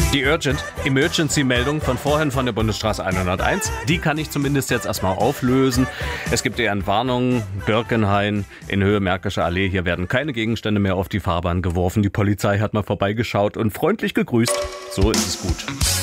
Die Emergency-Meldung von vorhin von der Bundesstraße 101, die kann ich zumindest jetzt erstmal auflösen. Es gibt eher eine Warnung, Birkenhain in Höhe Märkische Allee. Hier werden keine Gegenstände mehr auf die Fahrbahn geworfen. Die Polizei hat mal vorbeigeschaut und freundlich gegrüßt. So ist es gut.